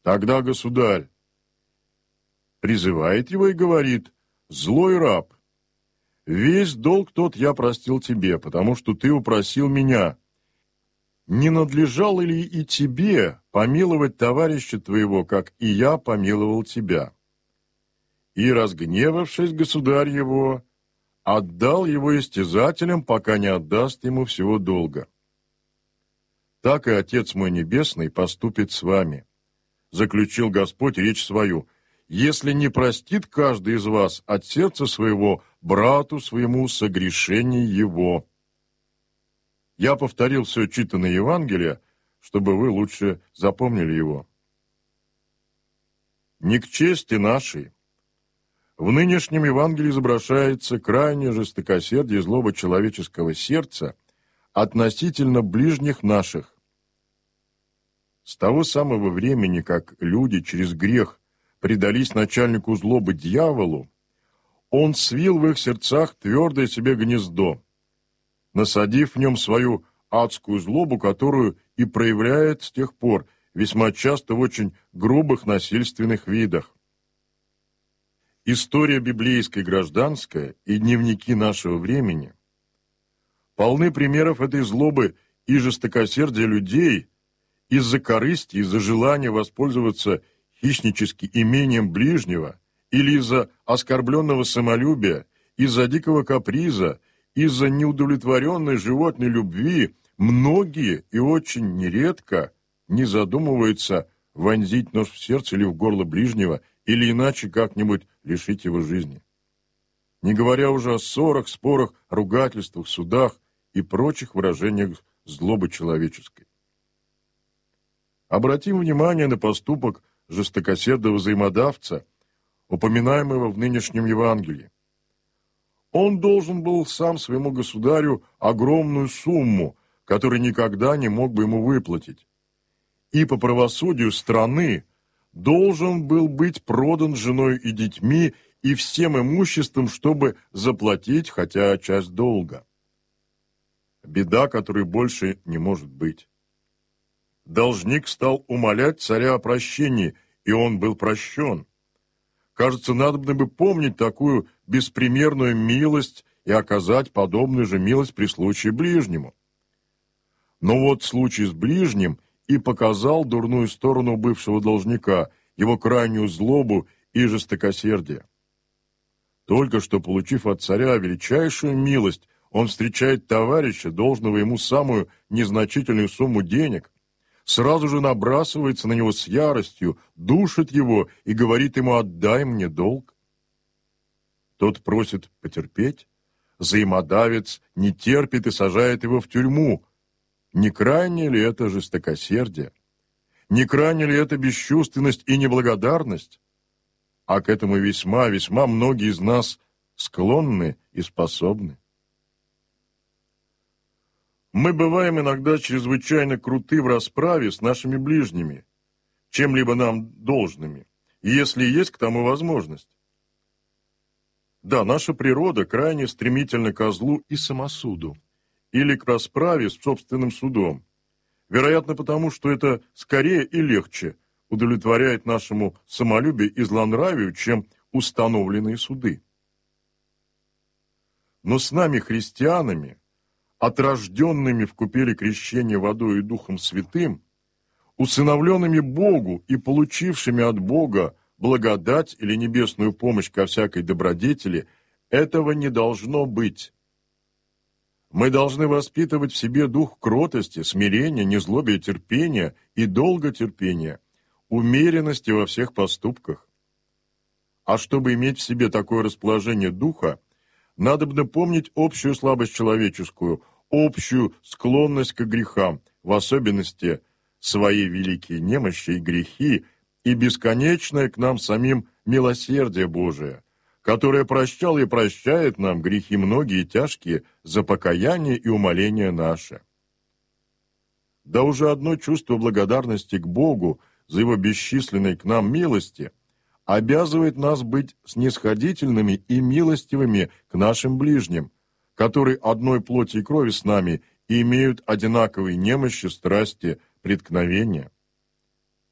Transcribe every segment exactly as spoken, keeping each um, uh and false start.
Тогда государь призывает его и говорит: «Злой раб, весь долг тот я простил тебе, потому что ты упросил меня. Не надлежало ли и тебе помиловать товарища твоего, как и я помиловал тебя?» И, разгневавшись, государь его отдал его истязателям, пока не отдаст ему всего долга. Так и Отец мой Небесный поступит с вами, заключил Господь речь свою, если не простит каждый из вас от сердца своего брату своему согрешение его. Я повторил все читанное Евангелие, чтобы вы лучше запомнили его. Не к чести нашей. В нынешнем Евангелии изображается крайнее жестокосердие и злоба человеческого сердца относительно ближних наших. С того самого времени, как люди через грех предались начальнику злобы дьяволу, он свил в их сердцах твердое себе гнездо, насадив в нем свою адскую злобу, которую и проявляет с тех пор, весьма часто в очень грубых насильственных видах. История библейская и гражданская и дневники нашего времени полны примеров этой злобы и жестокосердия людей из-за корысти, из-за желания воспользоваться хищнически имением ближнего или из-за оскорбленного самолюбия, из-за дикого каприза, из-за неудовлетворенной животной любви. Многие и очень нередко не задумываются вонзить нож в сердце или в горло ближнего, или иначе как-нибудь лишить его жизни. Не говоря уже о ссорах, спорах, ругательствах, судах и прочих выражениях злобы человеческой. Обратим внимание на поступок жестокосердого взаимодавца, упоминаемого в нынешнем Евангелии. Он должен был сам своему государю огромную сумму, которую никогда не мог бы ему выплатить. И по правосудию страны должен был быть продан женой и детьми и всем имуществом, чтобы заплатить хотя часть долга. Беда, которой больше не может быть. Должник стал умолять царя о прощении, и он был прощен. Кажется, надобно бы помнить такую беспримерную милость и оказать подобную же милость при случае ближнему. Но вот случай с ближним и показал дурную сторону бывшего должника, его крайнюю злобу и жестокосердие. Только что получив от царя величайшую милость, он встречает товарища, должного ему самую незначительную сумму денег, сразу же набрасывается на него с яростью, душит его и говорит ему: «Отдай мне долг». Тот просит потерпеть, взаимодавец не терпит и сажает его в тюрьму. Не крайне ли это жестокосердие? Не крайне ли это бесчувственность и неблагодарность? А к этому весьма, весьма многие из нас склонны и способны. Мы бываем иногда чрезвычайно круты в расправе с нашими ближними, чем-либо нам должными, если есть к тому возможность. Да, наша природа крайне стремительна к злу и самосуду, или к расправе с собственным судом, вероятно потому, что это скорее и легче удовлетворяет нашему самолюбию и злонравию, чем установленные суды. Но с нами, христианами, отрожденными в купели крещения водой и Духом Святым, усыновленными Богу и получившими от Бога благодать или небесную помощь ко всякой добродетели, этого не должно быть. Мы должны воспитывать в себе дух кротости, смирения, незлобия, терпения и долготерпения, умеренности во всех поступках. А чтобы иметь в себе такое расположение духа, надобно помнить общую слабость человеческую, общую склонность к грехам, в особенности свои великие немощи и грехи, и бесконечное к нам самим милосердие Божие, которое прощало и прощает нам грехи многие и тяжкие за покаяние и умоление наше. Да уже одно чувство благодарности к Богу за Его бесчисленной к нам милости обязывает нас быть снисходительными и милостивыми к нашим ближним, которые одной плоти и крови с нами и имеют одинаковые немощи, страсти, преткновения.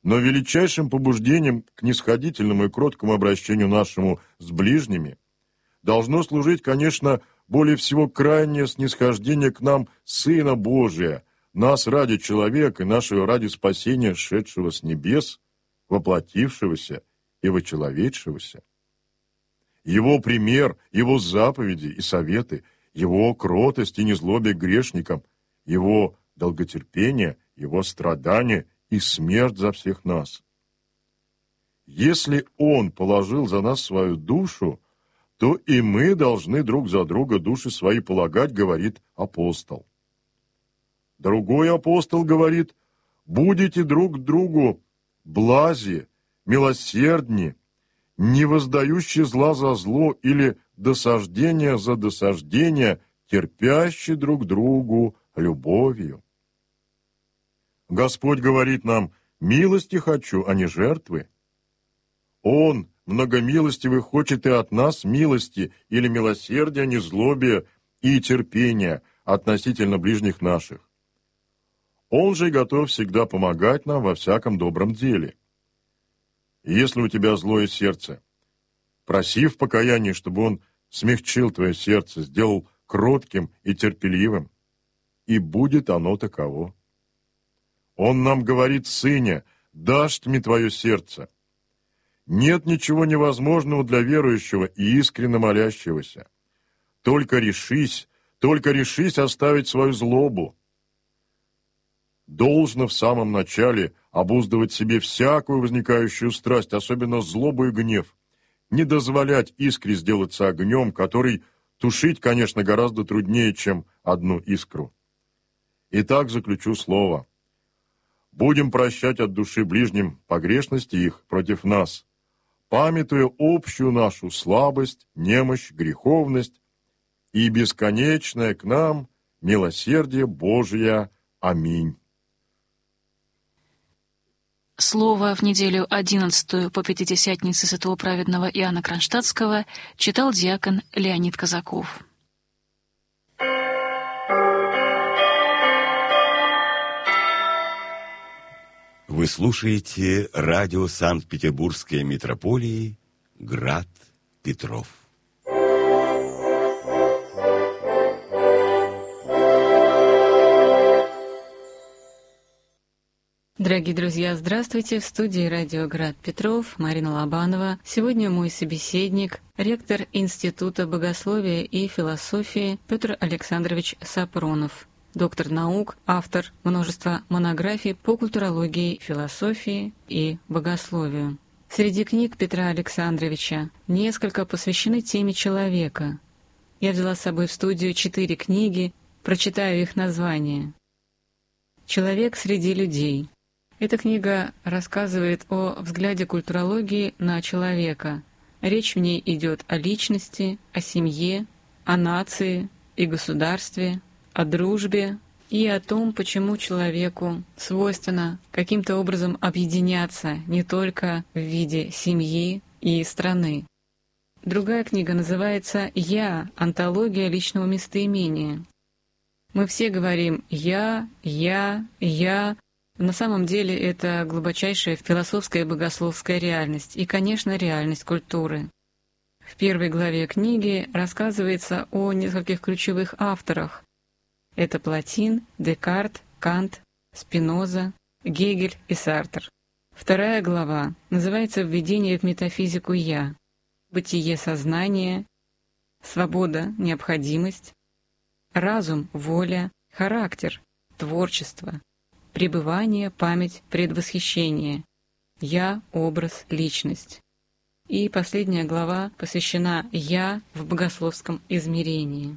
Но величайшим побуждением к снисходительному и кроткому обращению нашему с ближними должно служить, конечно, более всего крайнее снисхождение к нам Сына Божия, нас ради человека и нашего ради спасения, шедшего с небес, воплотившегося и вочеловечившегося. Его пример, его заповеди и советы, его кротость и незлобие к грешникам, его долготерпение, его страдания и смерть за всех нас. Если Он положил за нас свою душу, то и мы должны друг за друга души свои полагать, говорит апостол. Другой апостол говорит: будете друг к другу блази, милосердни, не воздающие зла за зло или досаждение за досаждение, терпящие друг другу любовью. Господь говорит нам: милости хочу, а не жертвы. Он, многомилостивый, хочет и от нас милости или милосердия, не злобия и терпения относительно ближних наших. Он же готов всегда помогать нам во всяком добром деле. И если у тебя злое сердце, проси в покаянии, чтобы Он смягчил твое сердце, сделал кротким и терпеливым, и будет оно таково. Он нам говорит: «Сыне, дашь мне твое сердце». Нет ничего невозможного для верующего и искренне молящегося. Только решись, только решись оставить свою злобу. Должно в самом начале обуздывать себе всякую возникающую страсть, особенно злобу и гнев, не дозволять искре сделаться огнем, который тушить, конечно, гораздо труднее, чем одну искру. Итак, заключу слово. Будем прощать от души ближним погрешности их против нас, памятуя общую нашу слабость, немощь, греховность и бесконечное к нам милосердие Божие. Аминь. Слово в неделю одиннадцатую по Пятидесятнице святого праведного Иоанна Кронштадтского читал диакон Леонид Казаков. Вы слушаете радио Санкт-Петербургской митрополии «Град Петров». Дорогие друзья, здравствуйте! В студии радио «Град Петров» Марина Лобанова. Сегодня мой собеседник, ректор Института богословия и философии Петр Александрович Сапронов, доктор наук, автор множества монографий по культурологии, философии и богословию. Среди книг Петра Александровича несколько посвящены теме человека. Я взяла с собой в студию четыре книги, прочитаю их названия. «Человек среди людей». Эта книга рассказывает о взгляде культурологии на человека. Речь в ней идет о личности, о семье, о нации и государстве, о дружбе и о том, почему человеку свойственно каким-то образом объединяться не только в виде семьи и страны. Другая книга называется «Я. Антология личного местоимения». Мы все говорим «я», «я», «я». На самом деле это глубочайшая философская и богословская реальность и, конечно, реальность культуры. В первой главе книги рассказывается о нескольких ключевых авторах. Это Платин, Декарт, Кант, Спиноза, Гегель и Сартр. Вторая глава называется «Введение в метафизику «я», бытие сознания», свобода, необходимость, разум, воля, характер, творчество, пребывание, память, предвосхищение, «я», образ, личность. И последняя глава посвящена «я» в богословском измерении.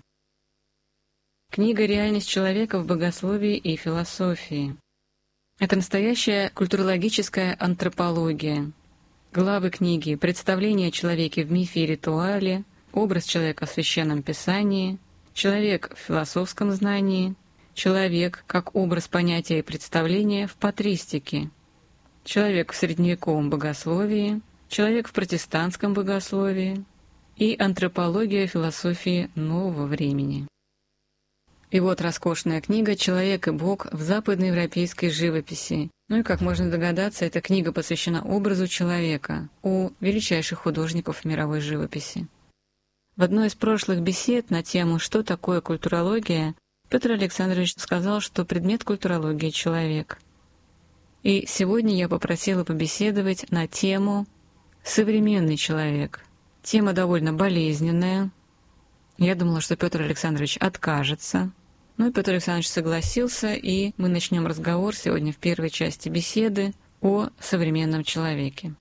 Книга «Реальность человека в богословии и философии». Это настоящая культурологическая антропология. Главы книги «Представление о человеке в мифе и ритуале», «Образ человека в священном писании», «Человек в философском знании», «Человек как образ понятия и представления в патристике», «Человек в средневековом богословии», «Человек в протестантском богословии» и «Антропология философии нового времени». И вот роскошная книга «Человек и Бог в западноевропейской живописи». Ну и, как можно догадаться, эта книга посвящена образу человека у величайших художников мировой живописи. В одной из прошлых бесед на тему «Что такое культурология» Петр Александрович сказал, что предмет культурологии — человек. И сегодня я попросила побеседовать на тему «Современный человек». Тема довольно болезненная. Я думала, что Петр Александрович откажется. Ну и Петр Александрович согласился, и мы начнем разговор сегодня в первой части беседы о современном человеке.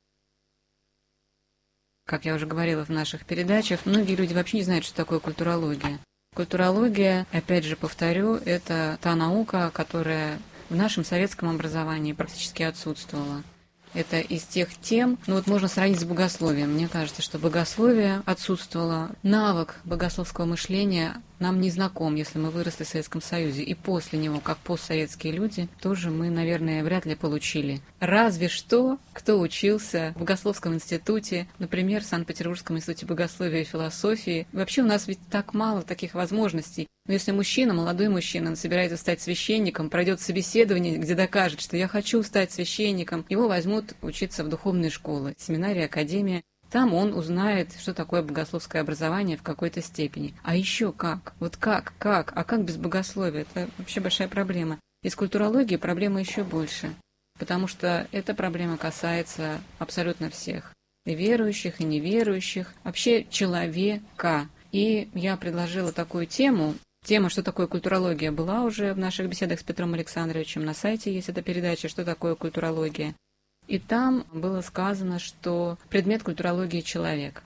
Как я уже говорила в наших передачах, многие люди вообще не знают, что такое культурология. Культурология, опять же повторю, это та наука, которая в нашем советском образовании практически отсутствовала. Это из тех тем, ну вот можно сравнить с богословием. Мне кажется, что богословие отсутствовало. Навык богословского мышления нам не знаком, если мы выросли в Советском Союзе. И после него, как постсоветские люди, тоже мы, наверное, вряд ли получили. Разве что, кто учился в Богословском институте, например, в Санкт-Петербургском институте богословия и философии. Вообще у нас ведь так мало таких возможностей. Но если мужчина, молодой мужчина, он собирается стать священником, пройдет собеседование, где докажет, что я хочу стать священником, его возьмут учиться в духовные школы, семинарии, академия. Там он узнает, что такое богословское образование в какой-то степени. А еще как? Вот как? Как? А как без богословия? Это вообще большая проблема. И с культурологией проблема еще больше. Потому что эта проблема касается абсолютно всех. И верующих, и неверующих. Вообще человека. И я предложила такую тему. Тема «Что такое культурология» была уже в наших беседах с Петром Александровичем. На сайте есть эта передача «Что такое культурология». И там было сказано, что предмет культурологии — человек.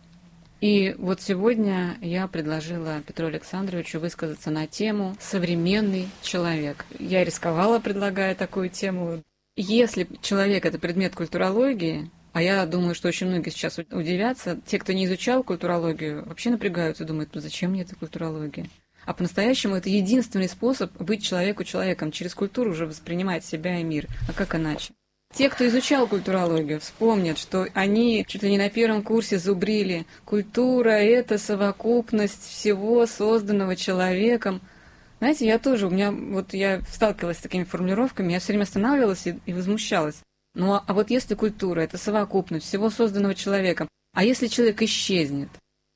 И вот сегодня я предложила Петру Александровичу высказаться на тему «Современный человек». Я рисковала, предлагая такую тему. Если человек — это предмет культурологии, а я думаю, что очень многие сейчас удивятся, те, кто не изучал культурологию, вообще напрягаются, думают, ну зачем мне эта культурология? А по-настоящему это единственный способ быть человеку человеком, через культуру уже воспринимать себя и мир. А как иначе? Те, кто изучал культурологию, вспомнят, что они чуть ли не на первом курсе зубрили. Культура — это совокупность всего созданного человеком. Знаете, я тоже, у меня, вот я сталкивалась с такими формулировками, я все время останавливалась и, и возмущалась. Ну а, а вот если культура — это совокупность всего созданного человеком, а если человек исчезнет,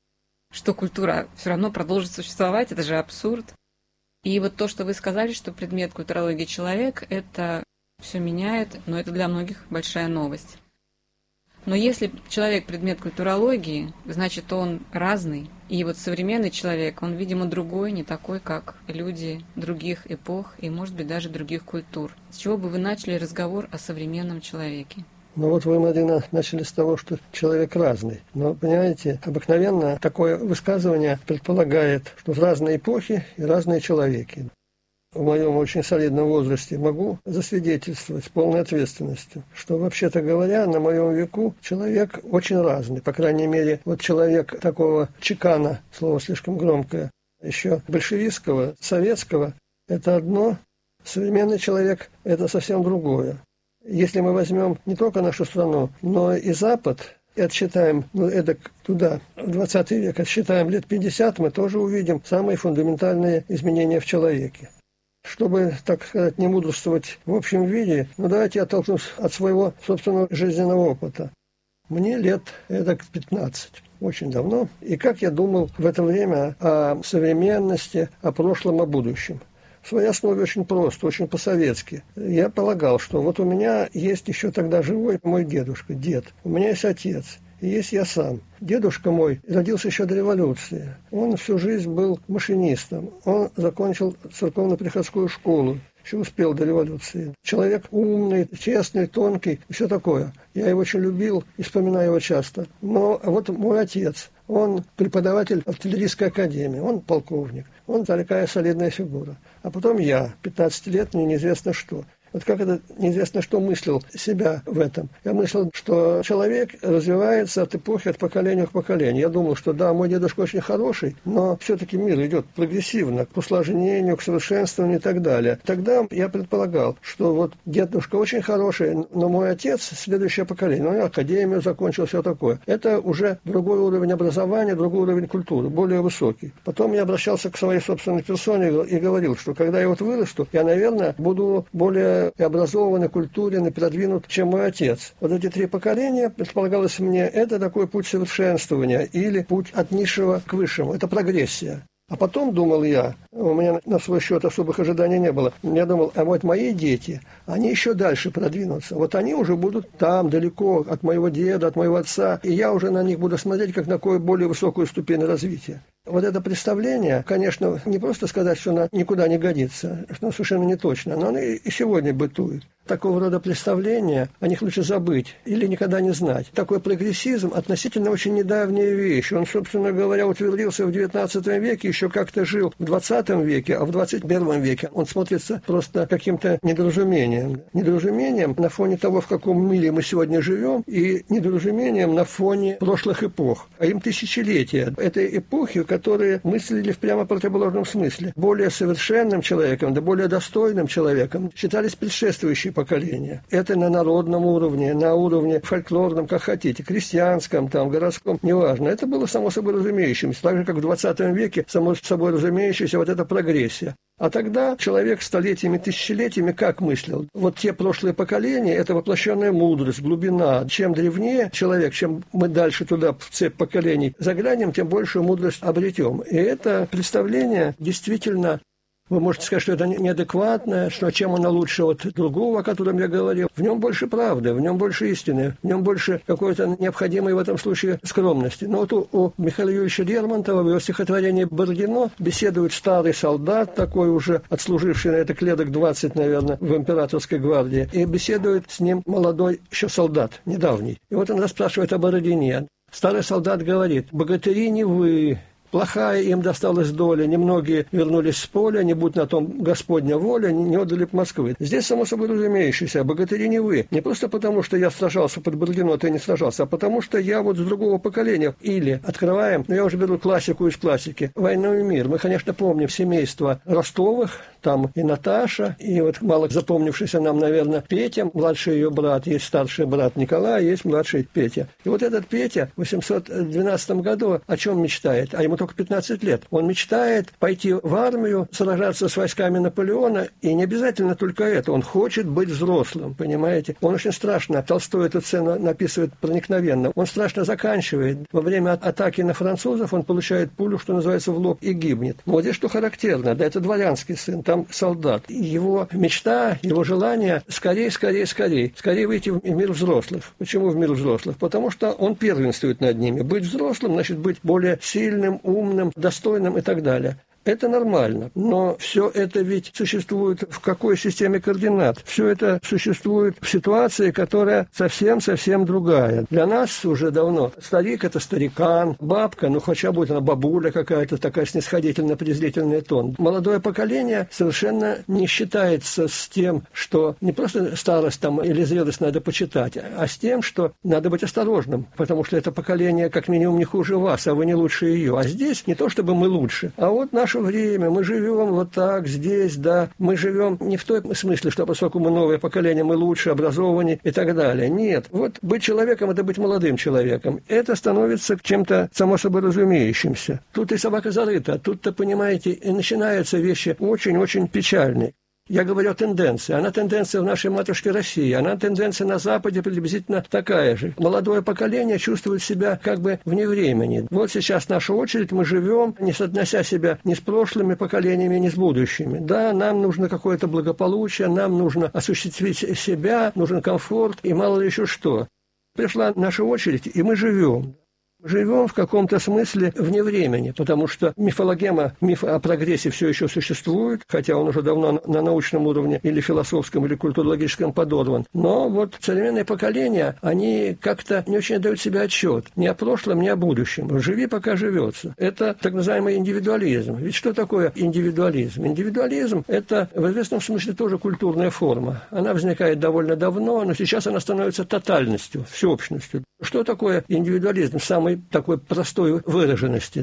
что культура все равно продолжит существовать, это же абсурд. И вот то, что вы сказали, что предмет культурологии — человек, это все меняет, но это для многих большая новость. Но если человек предмет культурологии, значит, он разный. И вот современный человек, он, видимо, другой, не такой, как люди других эпох и, может быть, даже других культур. С чего бы вы начали разговор о современном человеке? Ну вот вы, Марина, начали с того, что человек разный. Но, понимаете, обыкновенно такое высказывание предполагает, что в разные эпохи и разные человеки. В моем очень солидном возрасте могу засвидетельствовать с полной ответственностью, что, вообще-то говоря, на моем веку человек очень разный. По крайней мере, вот человек такого чекана, слово слишком громкое, еще большевистского, советского, это одно, современный человек – это совсем другое. Если мы возьмем не только нашу страну, но и Запад, и отсчитаем, ну, эдак туда, в двадцатый век, отсчитаем лет пятьдесят, мы тоже увидим самые фундаментальные изменения в человеке. Чтобы, так сказать, не мудрствовать в общем виде, ну давайте я оттолкнусь от своего собственного жизненного опыта. Мне лет эдак пятнадцать, очень давно. И как я думал в это время о современности, о прошлом, о будущем. В своей основе очень просто, очень по-советски. Я полагал, что вот у меня есть еще тогда живой мой дедушка, дед. У меня есть отец. И есть я сам. Дедушка мой родился еще до революции. Он всю жизнь был машинистом. Он закончил церковно-приходскую школу. Еще успел до революции. Человек умный, честный, тонкий, все такое. Я его очень любил и вспоминаю его часто. Но вот мой отец, он преподаватель артиллерийской академии, он полковник. Он такая солидная фигура. А потом я, пятнадцать лет, мне неизвестно что. Вот как это, неизвестно что мыслил себя в этом. Я мыслил, что человек развивается от эпохи, от поколения к поколению. Я думал, что да, мой дедушка очень хороший, но все-таки мир идет прогрессивно, к усложнению, к совершенствованию и так далее. Тогда я предполагал, что вот дедушка очень хороший, но мой отец следующее поколение. Он академию закончил, все такое. Это уже другой уровень образования, другой уровень культуры, более высокий. Потом я обращался к своей собственной персоне и говорил, что когда я вот вырасту, я, наверное, буду более образованный, культурен и продвинут, чем мой отец. Вот эти три поколения, предполагалось мне, это такой путь совершенствования или путь от низшего к высшему. Это прогрессия. А потом, думал я, у меня на свой счет особых ожиданий не было, я думал, а вот мои дети, они еще дальше продвинутся. Вот они уже будут там, далеко от моего деда, от моего отца, и я уже на них буду смотреть, как на какую более высокую ступень развития. Вот это представление, конечно, не просто сказать, что оно никуда не годится, что оно совершенно не точно, но оно и сегодня бытует. Такого рода представления, о них лучше забыть или никогда не знать. Такой прогрессизм относительно очень недавняя вещь. Он, собственно говоря, утвердился в девятнадцатом веке, еще как-то жил в двадцатом веке, а в двадцать первом веке он смотрится просто каким-то недоразумением. Недоразумением на фоне того, в каком мире мы сегодня живем, и недоразумением на фоне прошлых эпох. А им тысячелетия. Это эпохи, которые мыслили в прямо противоположном смысле. Более совершенным человеком, да более достойным человеком считались предшествующие поколения. Это на народном уровне, на уровне фольклорном, как хотите, крестьянском, там, городском, неважно. Это было само собой разумеющимся. Так же, как в двадцатом веке, само собой разумеющаяся вот эта прогрессия. А тогда человек столетиями, тысячелетиями как мыслил? Вот те прошлые поколения – это воплощенная мудрость, глубина. Чем древнее человек, чем мы дальше туда, в цепь поколений, заглянем, тем большую мудрость обретем. И это представление действительно... Вы можете сказать, что это неадекватное, что чем оно лучше от другого, о котором я говорил. В нем больше правды, в нем больше истины, в нем больше какой-то необходимой в этом случае скромности. Но вот у, у Михаила Юрьевича Лермонтова в его стихотворении «Бородино» беседует старый солдат, такой уже отслуживший на это лет двадцать, наверное, в императорской гвардии, и беседует с ним молодой еще солдат, недавний. И вот он расспрашивает о Бородине. Старый солдат говорит: «Богатыри не вы». Плохая им досталась доля, немногие вернулись с поля, не будь на том Господня воля, не отдали б Москвы. Здесь, само собой разумеющееся, богатыри не вы. Не просто потому, что я сражался под Бородино, ты не сражался, а потому, что я вот с другого поколения. Или открываем, но я уже беру классику из классики, «Войну и мир». Мы, конечно, помним семейство Ростовых, там и Наташа, и вот мало запомнившийся нам, наверное, Петя, младший ее брат, есть старший брат Николай, есть младший Петя. И вот этот Петя в восемьсот двенадцатом году о чем мечтает? А ему только пятнадцать лет. Он мечтает пойти в армию, сражаться с войсками Наполеона, и не обязательно только это. Он хочет быть взрослым, понимаете? Он очень страшно, Толстой эту сцену написывает проникновенно, он страшно заканчивает. Во время атаки на французов он получает пулю, что называется, в лоб, и гибнет. Но вот здесь что характерно, да, это дворянский сын, там солдат. Его мечта, его желание скорее, скорее, скорее, скорее выйти в мир взрослых. Почему в мир взрослых? Потому что он первенствует над ними. Быть взрослым, значит, быть более сильным, умным, достойным и так далее. Это нормально, но все это ведь существует в какой системе координат? Все это существует в ситуации, которая совсем-совсем другая. Для нас уже давно старик – это старикан, бабка, ну хотя бы она бабуля какая-то, такая снисходительно-презрительный тон. Молодое поколение совершенно не считается с тем, что не просто старость там или зрелость надо почитать, а с тем, что надо быть осторожным, потому что это поколение как минимум не хуже вас, а вы не лучше ее. А здесь не то, чтобы мы лучше, а вот наш время, мы живем вот так, здесь, да, мы живем не в том смысле, что поскольку мы новое поколение, мы лучше, образованнее и так далее. Нет, вот быть человеком – это быть молодым человеком. Это становится чем-то само собой разумеющимся. Тут и собака зарыта, тут-то, понимаете, и начинаются вещи очень-очень печальные. Я говорю о тенденции. Она тенденция в нашей матушке России. Она тенденция на Западе приблизительно такая же. Молодое поколение чувствует себя как бы вне времени. Вот сейчас наша очередь, мы живем, не соотнося себя ни с прошлыми поколениями, ни с будущими. Да, нам нужно какое-то благополучие, нам нужно осуществить себя, нужен комфорт и мало ли еще что. Пришла наша очередь, и мы живем. живем в каком-то смысле вне времени, потому что мифологема, миф о прогрессе все еще существует, хотя он уже давно на научном уровне или философском, или культурологическом подорван. Но вот современные поколения, они как-то не очень дают себе отчет ни о прошлом, ни о будущем. Живи, пока живется. Это так называемый индивидуализм. Ведь что такое индивидуализм? Индивидуализм – это в известном смысле тоже культурная форма. Она возникает довольно давно, но сейчас она становится тотальностью, всеобщностью. Что такое индивидуализм в самой такой простой выраженности?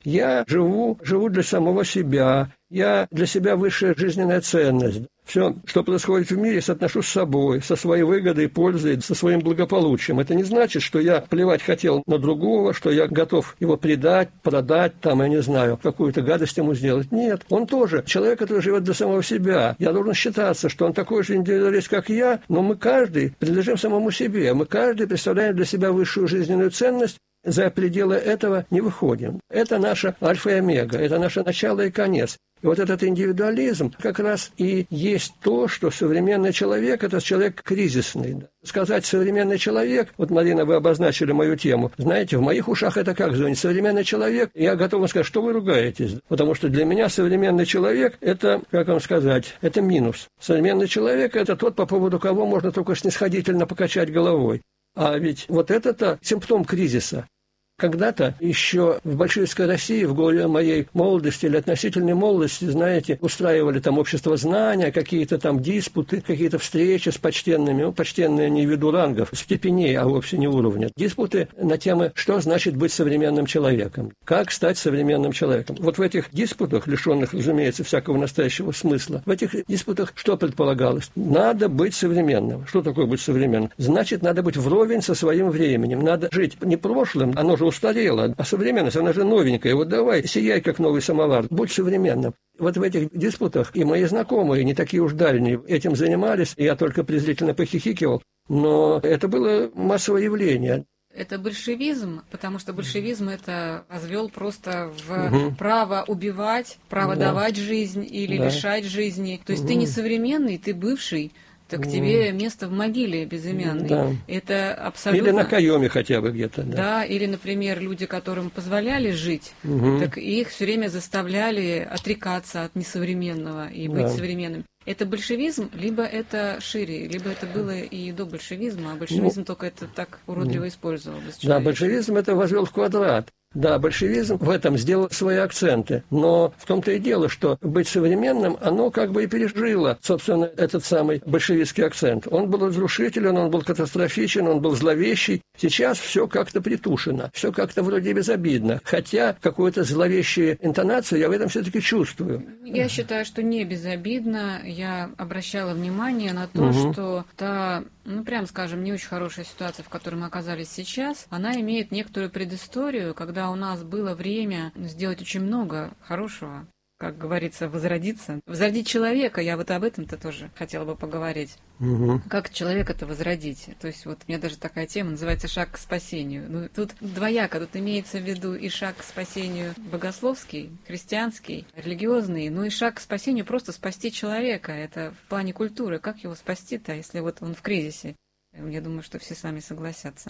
Я живу, живу для самого себя, я для себя высшая жизненная ценность. Все, что происходит в мире, соотношу с собой, со своей выгодой и пользой, со своим благополучием. Это не значит, что я плевать хотел на другого, что я готов его предать, продать, там, я не знаю, какую-то гадость ему сделать. Нет, он тоже человек, который живет для самого себя. Я должен считаться, что он такой же индивидуалист, как я, но мы каждый принадлежим самому себе. Мы каждый представляем для себя высшую жизненную ценность, за пределы этого не выходим. Это наша альфа и омега, это наше начало и конец. И вот этот индивидуализм как раз и есть то, что современный человек – это человек кризисный. Сказать «современный человек», вот, Марина, вы обозначили мою тему, знаете, в моих ушах это как звонит? Современный человек, я готов вам сказать, что вы ругаетесь, потому что для меня современный человек – это, как вам сказать, это минус. Современный человек – это тот, по поводу кого можно только снисходительно покачать головой. А ведь вот это-то симптом кризиса. Когда-то еще в большевистской России, в годы моей молодости или относительной молодости, знаете, устраивали там общество знания, какие-то там диспуты, какие-то встречи с почтенными, ну, почтенные не в виду рангов, степеней, а вовсе не уровня. Диспуты на тему, что значит быть современным человеком, как стать современным человеком. Вот в этих диспутах, лишенных, разумеется, всякого настоящего смысла, в этих диспутах что предполагалось? Надо быть современным. Что такое быть современным? Значит, надо быть вровень со своим временем. Надо жить не прошлым, оно же устарела, а современность, она же новенькая. Вот давай, сияй, как новый самовар, будь современным. Вот в этих диспутах и мои знакомые, не такие уж дальние, этим занимались, я только презрительно похихикивал, но это было массовое явление. Это большевизм, потому что большевизм это возвел просто в угу. право убивать, право да. давать жизнь или да. лишать жизни. То есть угу. ты не современный, ты бывший. Так mm. тебе место в могиле безымянной. Да. Это абсолютно... Или на каеме хотя бы где-то. Да. да, или, например, люди, которым позволяли жить, угу. так их все время заставляли отрекаться от несовременного и быть да. современным. Это большевизм, либо это шире, либо это было и до большевизма, а большевизм ну, только это так уродливо ну, использовал. Да, большевизм это возвел в квадрат. Да, большевизм в этом сделал свои акценты, но в том-то и дело, что быть современным, оно как бы и пережило, собственно, этот самый большевистский акцент. Он был разрушителен, он был катастрофичен, он был зловещий. Сейчас все как-то притушено, все как-то вроде безобидно, хотя какую-то зловещую интонацию я в этом все-таки чувствую. Я считаю, что не безобидно. Я обращала внимание на то, угу. что та, ну, прям скажем, не очень хорошая ситуация, в которой мы оказались сейчас, она имеет некоторую предысторию, когда у нас было время сделать очень много хорошего, как говорится, возродиться. Возродить человека, я вот об этом-то тоже хотела бы поговорить. Угу. Как человека-то возродить? То есть вот у меня даже такая тема называется «Шаг к спасению». Ну, тут двояко, тут имеется в виду и шаг к спасению богословский, христианский, религиозный, ну и шаг к спасению просто спасти человека. Это в плане культуры. Как его спасти-то, если вот он в кризисе? Я думаю, что все с вами согласятся.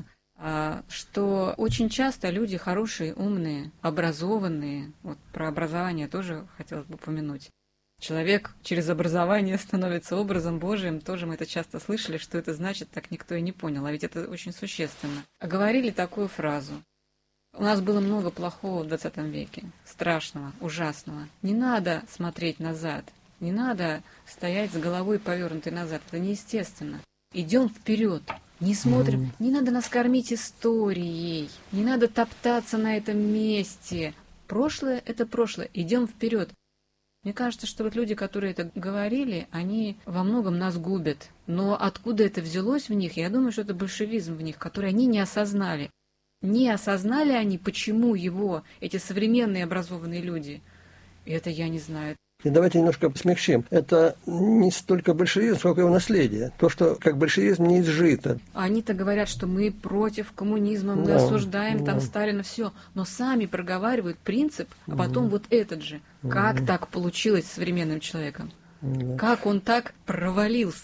Что очень часто люди хорошие, умные, образованные, вот про образование тоже хотелось бы упомянуть. Человек через образование становится образом Божиим, тоже мы это часто слышали, что это значит, так никто и не понял, а ведь это очень существенно. А говорили такую фразу. У нас было много плохого в двадцатом веке, страшного, ужасного. Не надо смотреть назад, не надо стоять с головой повернутой назад, это неестественно. Идем вперед. Не смотрим, mm. не надо нас кормить историей, не надо топтаться на этом месте. Прошлое – это прошлое, идем вперед. Мне кажется, что вот люди, которые это говорили, они во многом нас губят. Но откуда это взялось в них, я думаю, что это большевизм в них, который они не осознали. Не осознали они, почему его, эти современные образованные люди, и это я не знаю. И давайте немножко смягчим. Это не столько большевизм, сколько его наследие. То, что как большевизм не изжито. Они-то говорят, что мы против коммунизма, мы да, осуждаем да. там Сталина, все. Но сами проговаривают принцип, а потом угу. вот этот же. Как угу. так получилось с современным человеком? Да. Как он так провалился?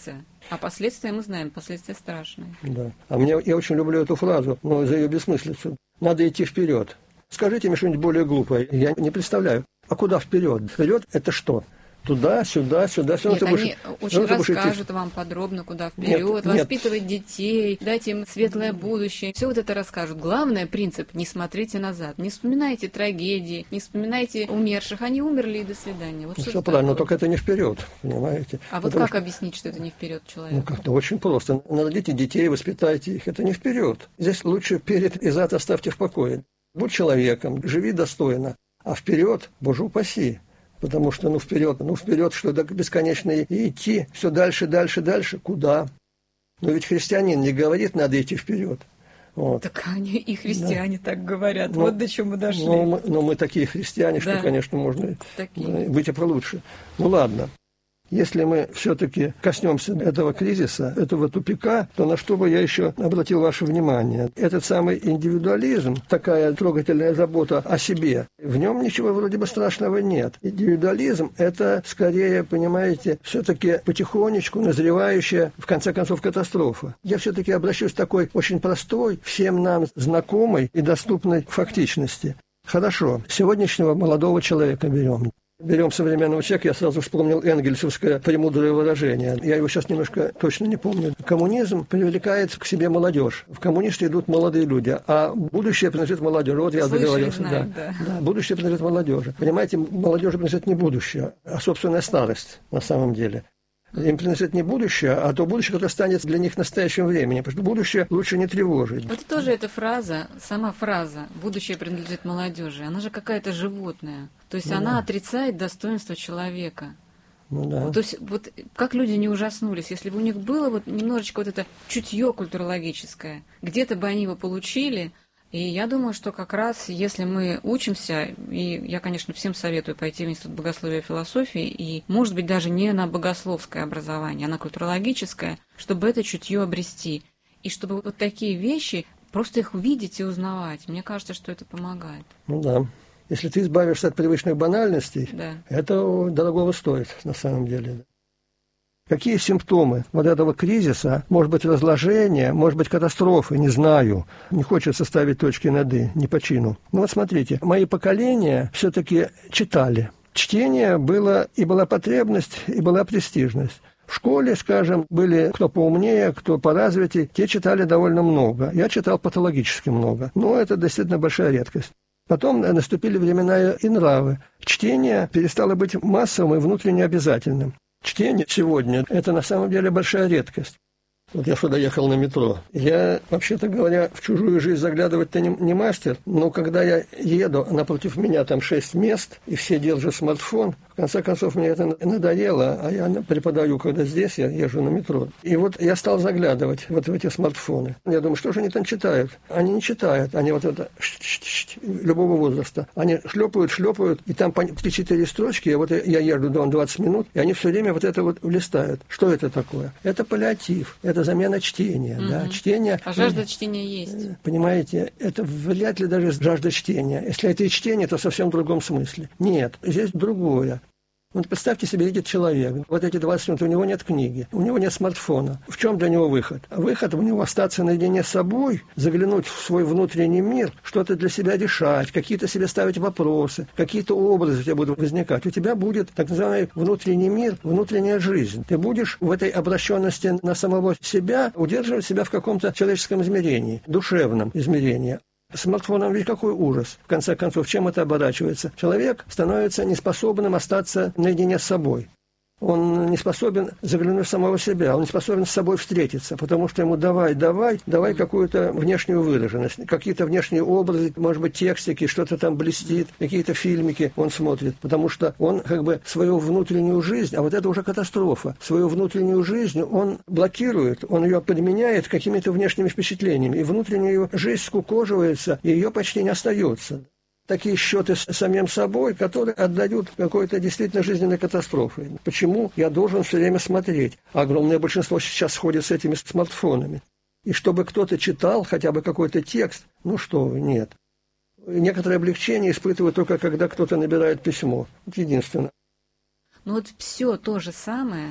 А последствия мы знаем, последствия страшные. Да. А мне, я очень люблю эту фразу, но за ее бессмыслицу. Надо идти вперед. Скажите мне что-нибудь более глупое. Я не представляю. А куда вперед? Вперед это что? Туда, сюда, сюда, сюда. Нет, они будешь, очень расскажут вам подробно, куда вперед, воспитывать нет. детей, дать им светлое будущее. Все вот это расскажут. Главный принцип – не смотрите назад. Не вспоминайте трагедии, не вспоминайте умерших. Они умерли, и до свидания. Вот ну, все правильно, но только это не вперед, понимаете? А вот Потому как что... объяснить, что это не вперед человека? Ну, как-то очень просто. Народите детей, воспитайте их. Это не вперед. Здесь лучше перед и зад оставьте в покое. Будь человеком, живи достойно. А вперед, боже упаси. Потому что, ну, вперед, ну, вперед, что до бесконечной и идти, все дальше, дальше, дальше. Куда? Но ведь христианин не говорит, надо идти вперед. Вот. Так они и христиане да. так говорят. Ну, вот до чего мы дошли. Ну, мы, ну, мы такие христиане, да. что, конечно, можно такие. быть и получше. Ну, ладно. Если мы все-таки коснемся этого кризиса, этого тупика, то на что бы я еще обратил ваше внимание? Этот самый индивидуализм, такая трогательная забота о себе, в нем ничего вроде бы страшного нет. Индивидуализм – это скорее, понимаете, все-таки потихонечку назревающая, в конце концов, катастрофа. Я все-таки обращусь к такой очень простой, всем нам знакомой и доступной фактичности. Хорошо, сегодняшнего молодого человека берем. Берем современного человека, я сразу вспомнил энгельсовское премудрое выражение. Я его сейчас немножко точно не помню. Коммунизм привлекает к себе молодежь. В коммунисты идут молодые люди, а будущее принадлежит молодежи. Вот я договорился. Знаю, да. Да. Да, будущее принадлежит молодежи. Понимаете, молодежи принадлежит не будущее, а собственная старость на самом деле. Им принадлежит не будущее, а то будущее, которое станет для них настоящим временем. Потому что будущее лучше не тревожить. Вот тоже эта фраза, сама фраза «будущее принадлежит молодежи», она же какая-то животная. То есть ну, она да. отрицает достоинство человека. Ну, да. То есть вот как люди не ужаснулись, если бы у них было вот немножечко вот это чутье культурологическое, где-то бы они его получили. И я думаю, что как раз если мы учимся, и я, конечно, всем советую пойти в Институт богословия и философии, и, может быть, даже не на богословское образование, а на культурологическое, чтобы это чутье обрести. И чтобы вот такие вещи, просто их видеть и узнавать. Мне кажется, что это помогает. Ну да. Если ты избавишься от привычных банальностей, да. это дорогого стоит на самом деле. Какие симптомы вот этого кризиса? Может быть, разложение, может быть, катастрофы, не знаю. Не хочется ставить точки над «и», не по чину. Ну вот смотрите, мои поколения все-таки читали. Чтение было, и была потребность, и была престижность. В школе, скажем, были кто поумнее, кто поразвитее, те читали довольно много. Я читал патологически много, но это действительно большая редкость. Потом наступили времена и нравы. Чтение перестало быть массовым и внутренне обязательным. Чтение сегодня – это на самом деле большая редкость. Вот я сюда ехал на метро. Я, вообще-то говоря, в чужую жизнь заглядывать-то не, не мастер, но когда я еду, напротив меня там шесть мест, и все держат смартфон, в конце концов, мне это надоело, а я преподаю, когда здесь, я езжу на метро. И вот я стал заглядывать вот в эти смартфоны. Я думаю, что же они там читают? Они не читают, они вот это любого возраста. Они шлепают, шлепают, и там три-четыре строчки, и вот я езжу двадцать минут, и они все время вот это вот листают. Что это такое? Это паллиатив, это замена чтения. Mm-hmm. Да? Чтение, а жажда чтения есть. Понимаете, это вряд ли даже жажда чтения. Если это и чтение, то совсем в другом смысле. Нет, здесь другое. Вот представьте себе, едет человек, вот эти двадцать минут, у него нет книги, у него нет смартфона. В чем для него выход? Выход у него остаться наедине с собой, заглянуть в свой внутренний мир, что-то для себя решать, какие-то себе ставить вопросы, какие-то образы у тебя будут возникать. У тебя будет так называемый внутренний мир, внутренняя жизнь. Ты будешь в этой обращенности на самого себя удерживать себя в каком-то человеческом измерении, душевном измерении. Смартфоном ведь какой ужас. В конце концов, чем это оборачивается? Человек становится неспособным остаться наедине с собой. Он не способен заглянуть в самого себя, он не способен с собой встретиться, потому что ему давай, давай, давай какую-то внешнюю выраженность, какие-то внешние образы, может быть, текстики, что-то там блестит, какие-то фильмики он смотрит, потому что он как бы свою внутреннюю жизнь, а вот это уже катастрофа, свою внутреннюю жизнь он блокирует, он ее подменяет какими-то внешними впечатлениями, и внутренняя жизнь скукоживается, и ее почти не остается. Такие счеты с самим собой, которые отдают какой-то действительно жизненной катастрофой. Почему я должен все время смотреть? Огромное большинство сейчас ходит с этими смартфонами. И чтобы кто-то читал хотя бы какой-то текст, ну что вы, нет. Некоторое облегчение испытывают только когда кто-то набирает письмо. Это единственное. Ну вот все то же самое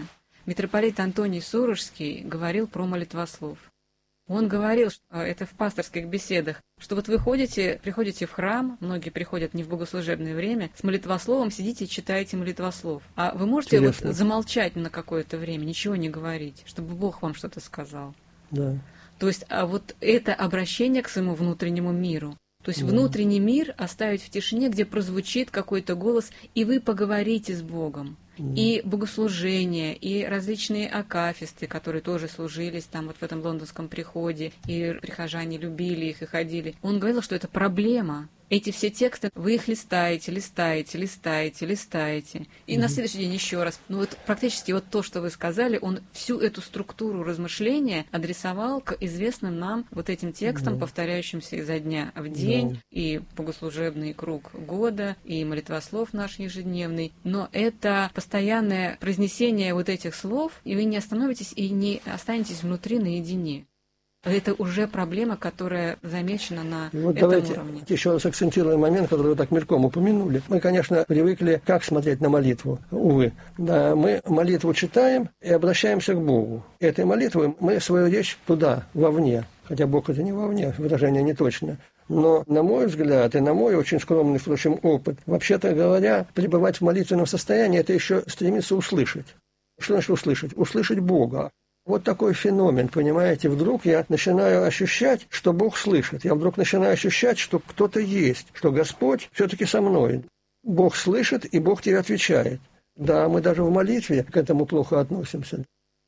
Митрополит Антоний Сурожский говорил про молитвослов. Он говорил, что это в пасторских беседах, что вот вы ходите, приходите в храм, многие приходят не в богослужебное время, с молитвословом сидите и читаете молитвослов. А вы можете вот замолчать на какое-то время, ничего не говорить, чтобы Бог вам что-то сказал. Да. То есть а вот это обращение к своему внутреннему миру. То есть да. внутренний мир оставить в тишине, где прозвучит какой-то голос, и вы поговорите с Богом. И богослужения, и различные акафисты, которые тоже служились там вот в этом лондонском приходе, и прихожане любили их и ходили. Он говорил, что это проблема. Эти все тексты, вы их листаете, листаете, листаете, листаете. И mm-hmm. на следующий день еще раз. Ну вот практически вот то, что вы сказали, он всю эту структуру размышления адресовал к известным нам вот этим текстам, mm-hmm. повторяющимся изо дня в день, mm-hmm. и богослужебный круг года, и молитвослов наш ежедневный. Но это постоянное произнесение вот этих слов, и вы не остановитесь и не останетесь внутри наедине. Это уже проблема, которая замечена на вот этом давайте уровне. Еще раз акцентируем момент, который вы так мельком упомянули. Мы, конечно, привыкли как смотреть на молитву, увы. Да, мы молитву читаем и обращаемся к Богу. Этой молитвой мы свою речь туда, вовне. Хотя Бог это не вовне, выражение не точное. Но, на мой взгляд, и на мой очень скромный, впрочем, опыт, вообще-то говоря, пребывать в молитвенном состоянии – это еще стремиться услышать. Что значит услышать? Услышать Бога. Вот такой феномен, понимаете, вдруг я начинаю ощущать, что Бог слышит. Я вдруг начинаю ощущать, что кто-то есть, что Господь все-таки со мной. Бог слышит, и Бог тебе отвечает. Да, мы даже в молитве к этому плохо относимся.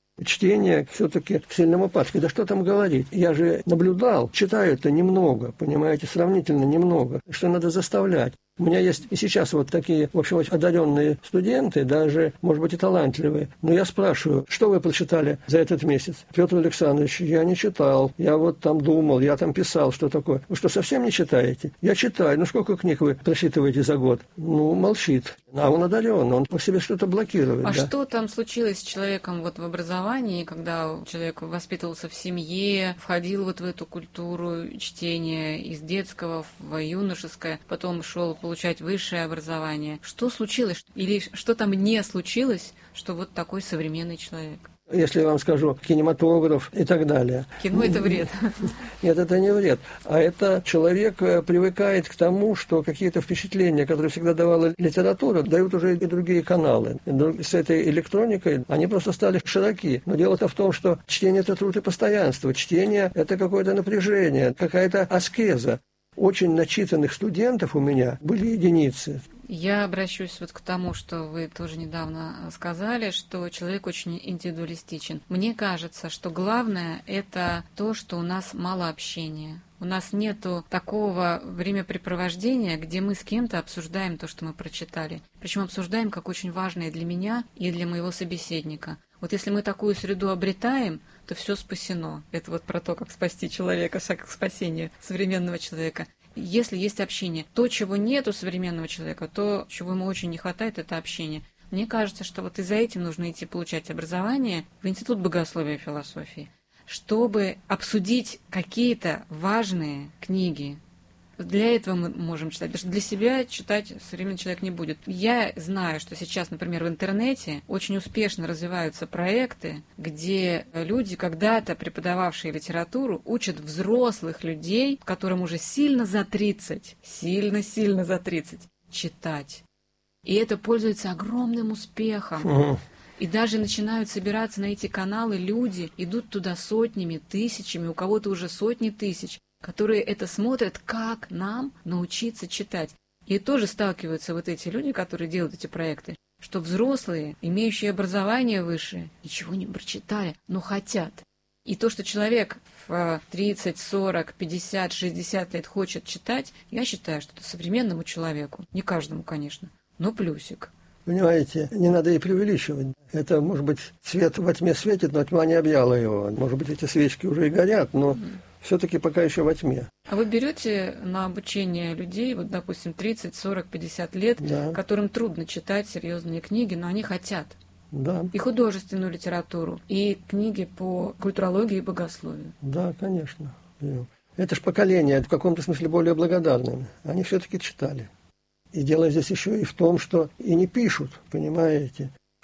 Чтение все-таки к сильному упадку. Да что там говорить? Я же наблюдал, читаю-то немного, понимаете, сравнительно немного, что надо заставлять. У меня есть и сейчас вот такие, в общем, одаренные студенты, даже, может быть, и талантливые. Но я спрашиваю, что вы прочитали за этот месяц? Петр Александрович, я не читал, я вот там думал, я там писал, что такое. Вы что, совсем не читаете? Я читаю. Ну, сколько книг вы прочитываете за год? Ну, молчит. А он одарен, он по себе что-то блокирует. А да? Что там случилось с человеком вот в образовании, когда человек воспитывался в семье, входил вот в эту культуру чтения из детского в юношеское, потом шел получать высшее образование? Что случилось? Или что там не случилось, что вот такой современный человек? Если я вам скажу, кинематограф и так далее. Кино – это вред. Нет, это не вред. А это человек привыкает к тому, что какие-то впечатления, которые всегда давала литература, дают уже и другие каналы. С этой электроникой они просто стали широки. Но дело-то в том, что чтение – это труд и постоянство. Чтение – это какое-то напряжение, какая-то аскеза. Очень начитанных студентов у меня были единицы. Я обращусь вот к тому, что вы тоже недавно сказали, что человек очень индивидуалистичен. Мне кажется, что главное – это то, что у нас мало общения. У нас нету такого времяпрепровождения, где мы с кем-то обсуждаем то, что мы прочитали. Причем обсуждаем как очень важное для меня и для моего собеседника. Вот если мы такую среду обретаем, то все спасено. Это вот про то, как спасти человека, как спасение современного человека. Если есть общение, то, чего нет у современного человека, то, чего ему очень не хватает, это общение. Мне кажется, что вот и за этим нужно идти получать образование в Институт богословия и философии, чтобы обсудить какие-то важные книги. Для этого мы можем читать, потому что для себя читать современный человек не будет. Я знаю, что сейчас, например, в интернете очень успешно развиваются проекты, где люди, когда-то преподававшие литературу, учат взрослых людей, которым уже сильно за тридцать, сильно-сильно за тридцать, читать. И это пользуется огромным успехом. И даже начинают собираться на эти каналы люди, идут туда сотнями, тысячами, у кого-то уже сотни тысяч, которые это смотрят, как нам научиться читать. И тоже сталкиваются вот эти люди, которые делают эти проекты, что взрослые, имеющие образование высшее, ничего не прочитали, но хотят. И то, что человек в тридцать, сорок, пятьдесят, шестьдесят лет хочет читать, я считаю, что это современному человеку, не каждому, конечно, но плюсик. Понимаете, не надо и преувеличивать. Это, может быть, свет во тьме светит, но тьма не объяла его. Может быть, эти свечки уже и горят, но mm. все-таки пока еще во тьме. А вы берете на обучение людей, вот, допустим, тридцать, сорок, пятьдесят лет, да. которым трудно читать серьезные книги, но они хотят. Да. И художественную литературу, и книги по культурологии и богословию. Да, конечно. Это ж поколение в каком-то смысле более благодарное. Они все-таки читали. И дело здесь еще и в том, что и не пишут, понимаете.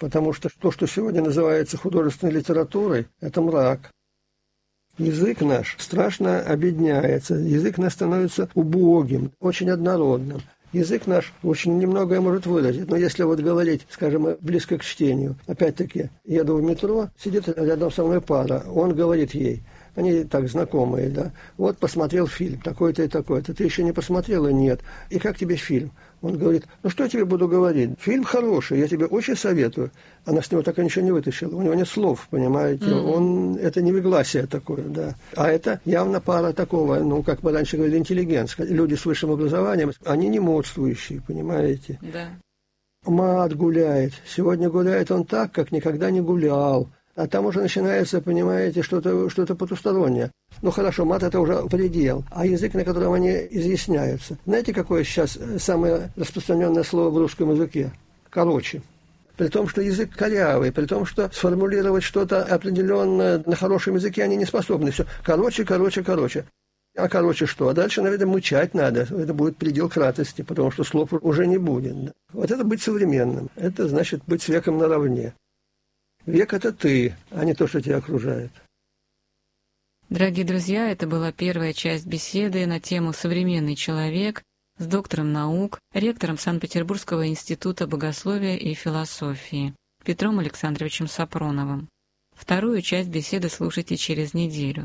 Потому что то, что сегодня называется художественной литературой, это мрак. Язык наш страшно обедняется, язык наш становится убогим, очень однородным. Язык наш очень немногое может выразить. Но если вот говорить, скажем, близко к чтению, опять-таки, еду в метро, сидит рядом со мной пара, он говорит ей, они так знакомые, да, вот посмотрел фильм, такой-то и такой-то, ты еще не посмотрела? Нет. И как тебе фильм? Он говорит, ну что я тебе буду говорить? Фильм хороший, я тебе очень советую. Она с него так и ничего не вытащила. У него нет слов, понимаете? Mm-hmm. Он, это невегласие такое, да. А это явно пара такого, ну, как мы раньше говорили, интеллигенц. Люди с высшим образованием, они не модствующие, понимаете? Да. Мат гуляет. Сегодня гуляет он так, как никогда не гулял. А там уже начинается, понимаете, что-то, что-то потустороннее. Ну хорошо, мат – это уже предел. А язык, на котором они изъясняются. Знаете, какое сейчас самое распространенное слово в русском языке? Короче. При том, что язык корявый, при том, что сформулировать что-то определенное на хорошем языке они не способны. Все короче, короче, короче. А короче что? А дальше, наверное, мычать надо. Это будет предел кратости, потому что слов уже не будет. Вот это быть современным. Это значит быть с веком наравне. Век – это ты, а не то, что тебя окружает. Дорогие друзья, это была первая часть беседы на тему «Современный человек» с доктором наук, ректором Санкт-Петербургского института богословия и философии Петром Александровичем Сапроновым. Вторую часть беседы слушайте через неделю.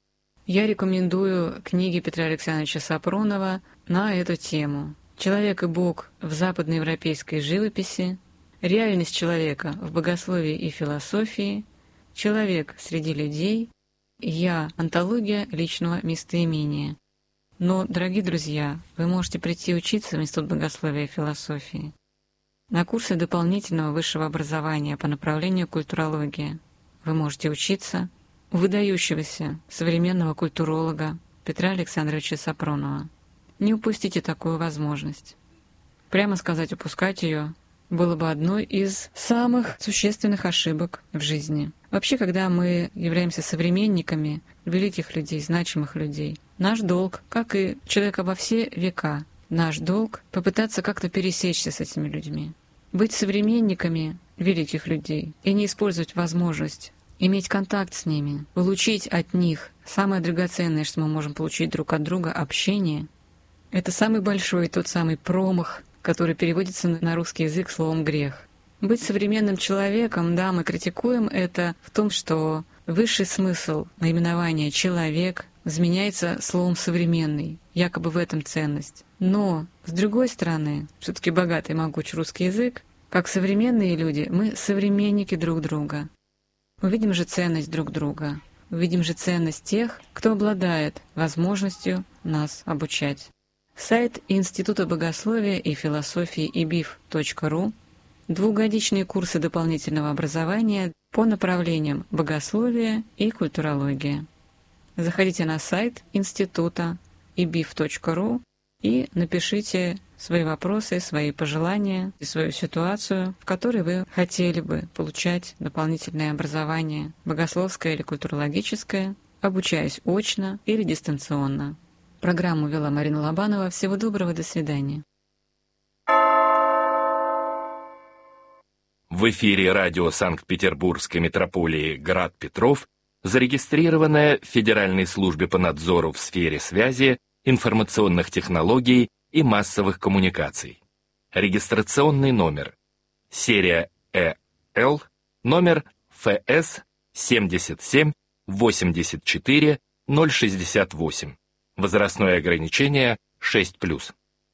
Я рекомендую книги Петра Александровича Сапронова на эту тему «Человек и Бог в западноевропейской живописи», «Реальность человека в богословии и философии», «Человек среди людей», «Я. Антология личного местоимения». Но, дорогие друзья, вы можете прийти учиться в Институт богословия и философии на курсы дополнительного высшего образования по направлению культурология. Вы можете учиться у выдающегося современного культуролога Петра Александровича Сапронова. Не упустите такую возможность. Прямо сказать, упускать ее было бы одной из самых существенных ошибок в жизни. Вообще, когда мы являемся современниками великих людей, значимых людей, наш долг, как и человека во все века, наш долг — попытаться как-то пересечься с этими людьми, быть современниками великих людей и не использовать возможность иметь контакт с ними, получить от них самое драгоценное, что мы можем получить друг от друга — общение. Это самый большой, тот самый промах, который переводится на русский язык словом «грех». Быть современным человеком, да, мы критикуем это в том, что высший смысл наименования «человек» заменяется словом «современный», якобы в этом ценность. Но, с другой стороны, все-таки богатый и могучий русский язык, как современные люди, мы современники друг друга. Увидим же ценность друг друга, увидим же ценность тех, кто обладает возможностью нас обучать. Сайт Института богословия и философии и би и эф точка ру, двухгодичные курсы дополнительного образования по направлениям богословия и культурология. Заходите на сайт Института и би и эф точка ру и напишите свои вопросы, свои пожелания и свою ситуацию, в которой вы хотели бы получать дополнительное образование, богословское или культурологическое, обучаясь очно или дистанционно. Программу вела Марина Лобанова. Всего доброго, до свидания. В эфире радио Санкт-Петербургской митрополии «Град Петров» зарегистрированная в Федеральной службе по надзору в сфере связи, информационных технологий и массовых коммуникаций. Регистрационный номер. Серия Э Л, номер Ф С семьдесят семь восемьдесят четыре ноль шестьдесят восемь. Возрастное ограничение шесть плюс.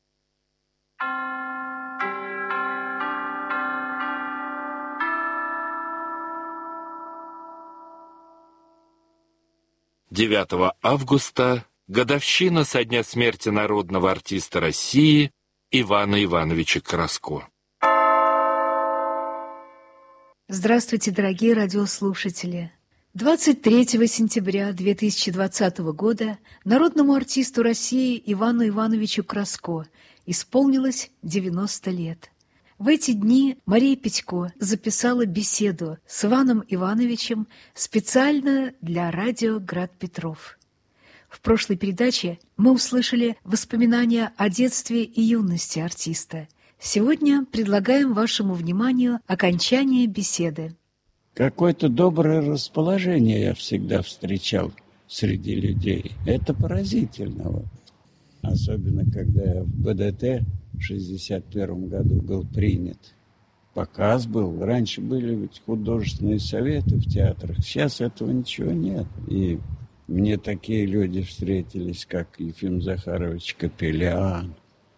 девятого августа годовщина со дня смерти народного артиста России Ивана Ивановича Краско. Здравствуйте, дорогие радиослушатели! двадцать третьего сентября две тысячи двадцатого года народному артисту России Ивану Ивановичу Краско исполнилось девяносто лет. В эти дни Мария Петько записала беседу с Иваном Ивановичем специально для радио «Град Петров». В прошлой передаче мы услышали воспоминания о детстве и юности артиста. Сегодня предлагаем вашему вниманию окончание беседы. Какое-то доброе расположение я всегда встречал среди людей. Это поразительно. Вот. Особенно, когда я в БДТ в шестьдесят первом году был принят. Показ был. Раньше были ведь художественные советы в театрах. Сейчас этого ничего нет. И мне такие люди встретились, как Ефим Захарович Капелян.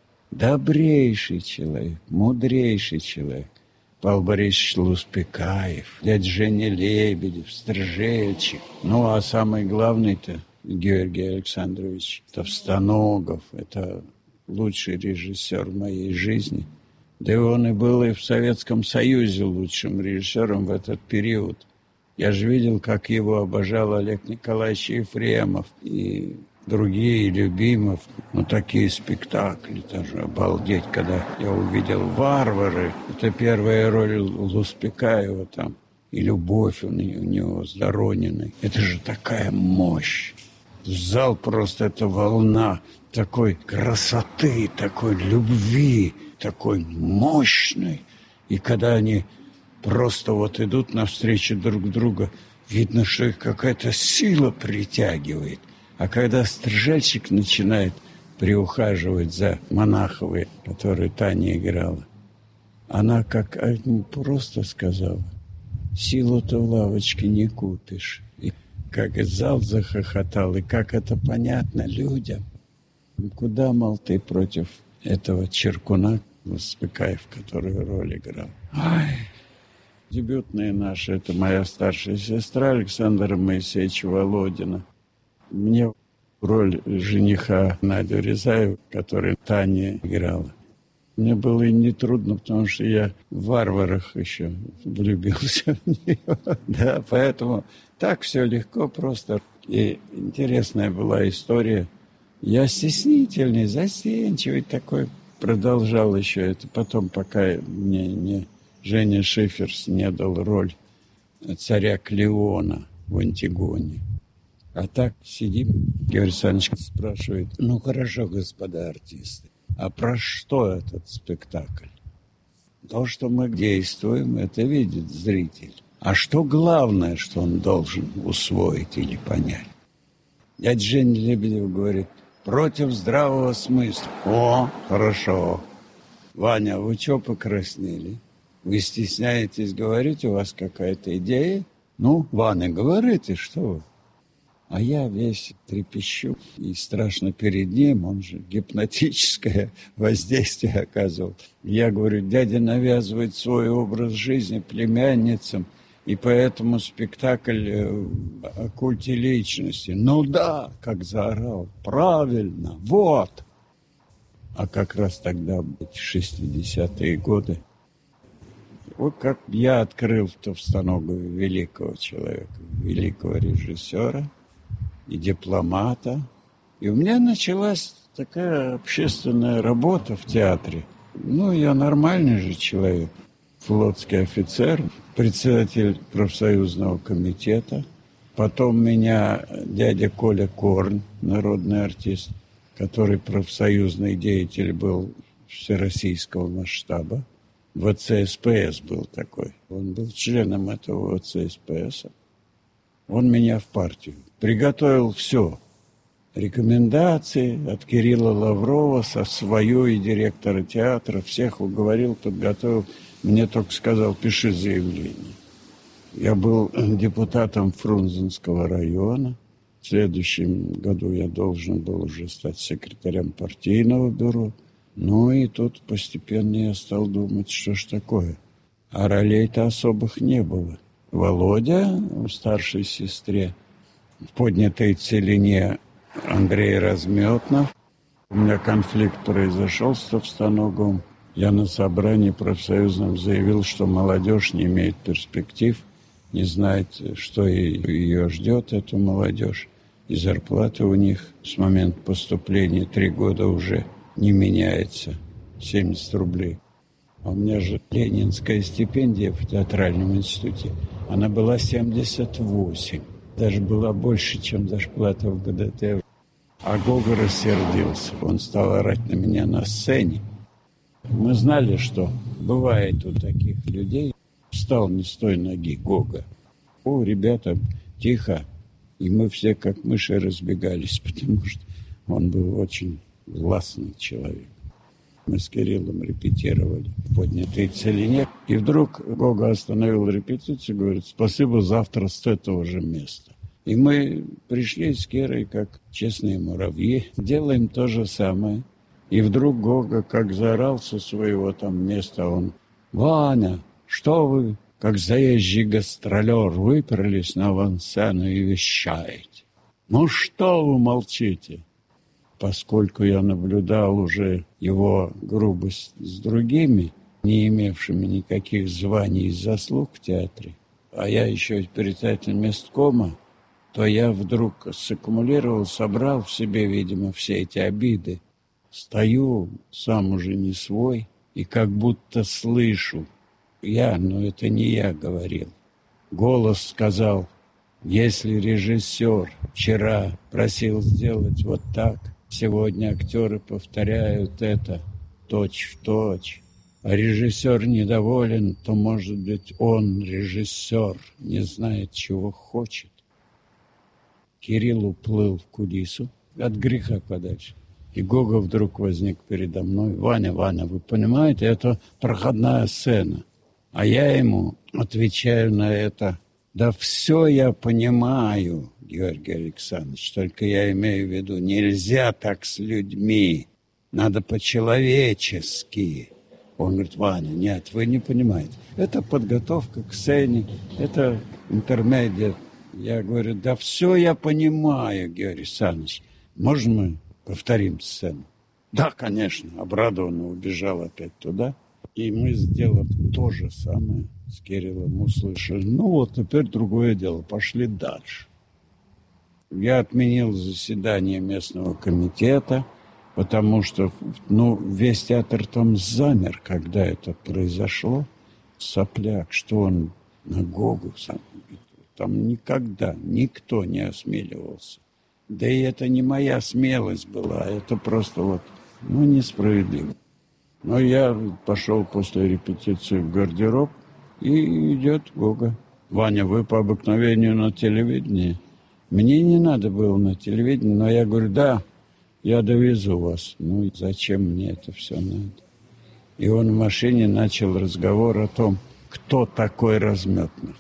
Добрейший человек, мудрейший человек. Павел Борисович Луспекаев, дядя Женя Лебедев, Стржельчик. Ну, а самый главный-то Георгий Александрович Товстоногов. Это лучший режиссер моей жизни. Да и он и был и в Советском Союзе лучшим режиссером в этот период. Я же видел, как его обожал Олег Николаевич Ефремов и другие, Любимов. Ну, такие спектакли тоже, обалдеть, когда я увидел «Варвары». Это первая роль Луспекаева там. И «Любовь» у него, у него с Дорониной. Это же такая мощь. Зал просто это волна такой красоты, такой любви, такой мощной. И когда они просто вот идут навстречу друг другу, видно, что их какая-то сила притягивает. А когда Стржельчик начинает приухаживать за Монаховой, которую Таня играла, она как просто сказала: «Силу-то в лавочке не купишь». И как и зал захохотал, и как это понятно людям. Куда, мол, ты против этого Черкуна, Луспекаев, который роль играл? Ай, дебютные наши, это моя старшая сестра Александра Моисеевича Володина. Мне роль жениха Надю Рязаеву, которую Таня играла, мне было и нетрудно, потому что я в «Варварах» еще влюбился в нее. Да, поэтому так все легко просто. И интересная была история. Я стеснительный, застенчивый такой. Продолжал еще это. Потом, пока мне не Женя Шиферс не дал роль царя Клеона в «Антигоне». А так сидим, Георгий Александрович спрашивает: «Ну хорошо, господа артисты, а про что этот спектакль?» То, что мы действуем, это видит зритель. А что главное, что он должен усвоить или понять? Дядя Женя Лебедев говорит: «Против здравого смысла». О, хорошо. Ваня, вы что покраснели? Вы стесняетесь говорить, у вас какая-то идея? Ну, Ваня, говорите, что вы? А я весь трепещу, и страшно перед ним, он же гипнотическое воздействие оказывал. Я говорю: дядя навязывает свой образ жизни племянницам, и поэтому спектакль о культе личности. Ну да, как заорал, правильно, вот. А как раз тогда, эти шестидесятые годы, вот как я открыл в Товстоногова великого человека, великого режиссера и дипломата. И у меня началась такая общественная работа в театре. Ну, я нормальный же человек. Флотский офицер, председатель профсоюзного комитета. Потом меня дядя Коля Корн, народный артист, который профсоюзный деятель был всероссийского масштаба. вэ цэ эс пэ эс был такой. Он был членом этого вэ цэ эс пэ эс. Он меня в партию. Приготовил все. Рекомендации от Кирилла Лаврова, со свою и директора театра. Всех уговорил, подготовил. Мне только сказал: пиши заявление. Я был депутатом Фрунзенского района. В следующем году я должен был уже стать секретарем партийного бюро. Ну и тут постепенно я стал думать, что ж такое. А ролей-то особых не было. Володя, старшей сестре, в «Поднятой целине» Андрей Разметнов. У меня конфликт произошел с Товстоноговым. Я на собрании профсоюзном заявил, что молодежь не имеет перспектив, не знает, что ее ждет, эту молодежь. И зарплата у них с момента поступления три года уже не меняется. семьдесят рублей. А у меня же ленинская стипендия в театральном институте. Она была семьдесят восемь. Даже была больше, чем зарплата в БДТ. А Гога рассердился. Он стал орать на меня на сцене. Мы знали, что бывает у таких людей. Встал не с той ноги Гога. О, ребята, тихо. И мы все как мыши разбегались, потому что он был очень властный человек. Мы с Кириллом репетировали в поднятой целине. И вдруг Гога остановил репетицию и говорит: спасибо, завтра с этого же места. И мы пришли с Кирой, как честные муравьи, делаем то же самое. И вдруг Гога как заорал со своего там места, он: «Ваня, что вы, как заезжий гастролер, выперлись на авансцену и вещаете? Ну что вы молчите?» Поскольку я наблюдал уже его грубость с другими, не имевшими никаких званий и заслуг в театре, а я еще и председатель месткома, то я вдруг саккумулировал, собрал в себе, видимо, все эти обиды. Стою, сам уже не свой, и как будто слышу. Я, но это не я говорил. Голос сказал: если режиссер вчера просил сделать вот так, сегодня актеры повторяют это точь в точь, а режиссер недоволен, то, может быть, он, режиссер, не знает, чего хочет. Кирилл уплыл в кулису от греха подальше. И Гога вдруг возник передо мной. «Ваня, Ваня, вы понимаете, это проходная сцена». А я ему отвечаю на это: «Да все я понимаю, Георгий Александрович, только я имею в виду, нельзя так с людьми, надо по-человечески». Он говорит: «Ваня, нет, вы не понимаете, это подготовка к сцене, это интермедиа». Я говорю: «Да все я понимаю, Георгий Александрович, можно мы повторим сцену?» «Да, конечно», обрадованно убежал опять туда. И мы, сделав то же самое с Кириллом, услышали: ну вот теперь другое дело, пошли дальше. Я отменил заседание местного комитета, потому что ну, весь театр там замер, когда это произошло. Сопляк, что он на Гогу сам. Там никогда никто не осмеливался. Да и это не моя смелость была, это просто вот, ну, несправедливо. Но я пошел после репетиции в гардероб, и идет Гога: «Ваня, вы по обыкновению на телевидении?» Мне не надо было на телевидении, но я говорю: «Да, я довезу вас». Ну и зачем мне это все надо? И он в машине начал разговор о том, кто такой Разметнов.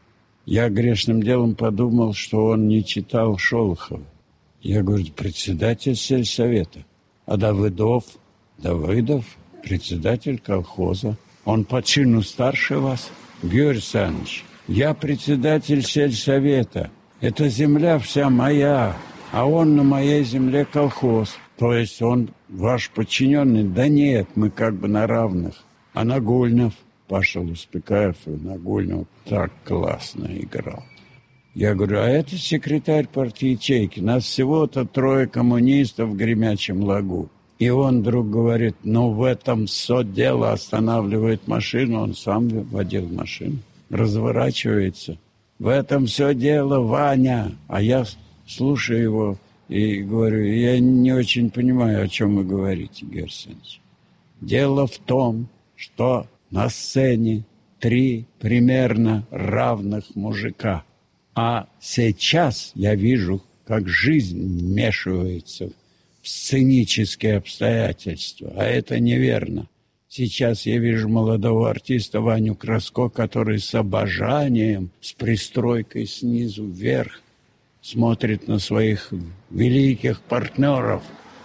Я грешным делом подумал, что он не читал Шолохова. Я говорю: председатель сельсовета. А Давыдов? Давыдов, председатель колхоза. Он по чину старше вас? Георгий Александрович, я председатель сельсовета. Эта земля вся моя, а он на моей земле колхоз. То есть он ваш подчиненный? Да нет, мы как бы на равных. А Нагульнов? Паша Луспекаев и Нагульнов так классно играл. Я говорю: а это секретарь партии ячейки. Нас всего-то трое коммунистов в Гремячем Лагу. И он вдруг говорит: ну в этом все дело, останавливает машину. Он сам водил машину, разворачивается. В этом все дело, Ваня. А я слушаю его и говорю: я не очень понимаю, о чем вы говорите, Георгий Александрович. Дело в том, что на сцене три примерно равных мужика. А сейчас я вижу, как жизнь вмешивается в сценические обстоятельства. А это неверно. Сейчас я вижу молодого артиста Ваню Краско, который с обожанием, с пристройкой снизу вверх смотрит на своих великих партнеров.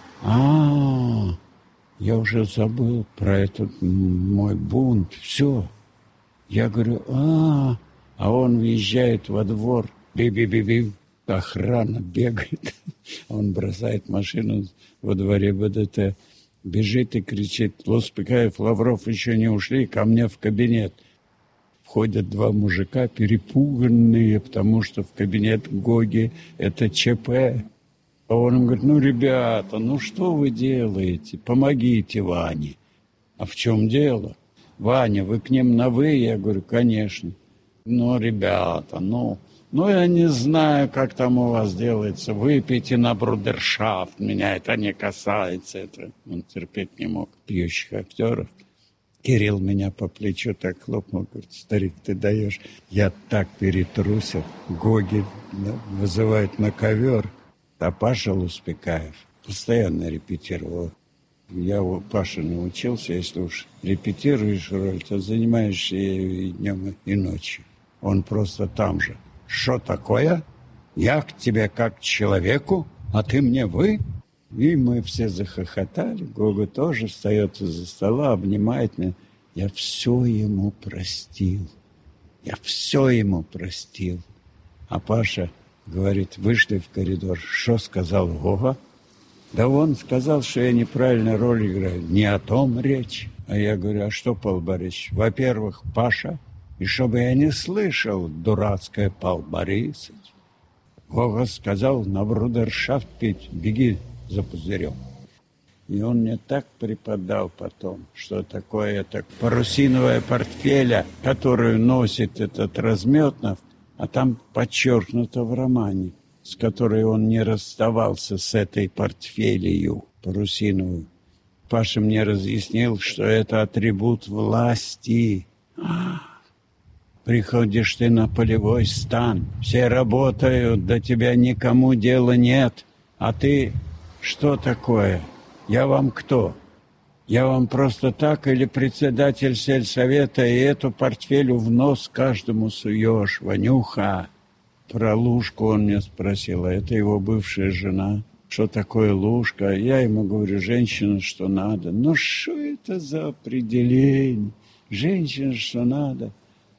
А-а-а! Я уже забыл про этот мой бунт. Все. Я говорю: а, а он въезжает во двор. Би-би-би-би. Охрана бегает. Он бросает машину во дворе БДТ. Бежит и кричит: Луспекаев, Лавров еще не ушли, ко мне в кабинет. Входят два мужика, перепуганные, потому что в кабинет Гоги это ЧП. А он им говорит: ну, ребята, ну что вы делаете? Помогите Ване. А в чем дело? Ваня, вы к ним на «вы»? Я говорю: конечно. Ну, ребята, ну, Ну, я не знаю, как там у вас делается. Выпейте на брудершафт. Меня это не касается. Это он терпеть не мог, пьющих актеров. Кирилл меня по плечу так хлопнул. Говорит, старик, ты даешь. Я так перетрусил. Гоги, да, вызывает на ковер. А Паша Луспекаев постоянно репетировал. Я у Паши научился, если уж репетируешь роль, то занимаешься ею и днем, и ночью. Он просто там же. Что такое? Я к тебе как к человеку, а ты мне вы? И мы все захохотали. Гога тоже встает из-за стола, обнимает меня. Я все ему простил. Я все ему простил. А Паша говорит, вышли в коридор. Что сказал Гога? Да он сказал, что я неправильно роль играю. Не о том речь. А я говорю, а что, Павел Борисович? Во-первых, Паша... И чтобы я не слышал дурацкое Павел Борисович. Гога сказал, на брудершафт пить, беги за пузырем. И он мне так преподал потом, что такое это парусиновая портфеля, которую носит этот Разметнов, а там подчеркнуто в романе, с которой он не расставался с этой портфелью парусиновую. Паша мне разъяснил, что это атрибут власти. Приходишь ты на полевой стан, все работают, до тебя никому дела нет. А ты что такое? Я вам кто? Я вам просто так или председатель сельсовета, и эту портфелю в нос каждому суешь, Ванюха? Про Лужку он меня спросил, а это его бывшая жена. Что такое Лужка? Я ему говорю, женщина, что надо. Ну что это за определение? Женщина, что надо.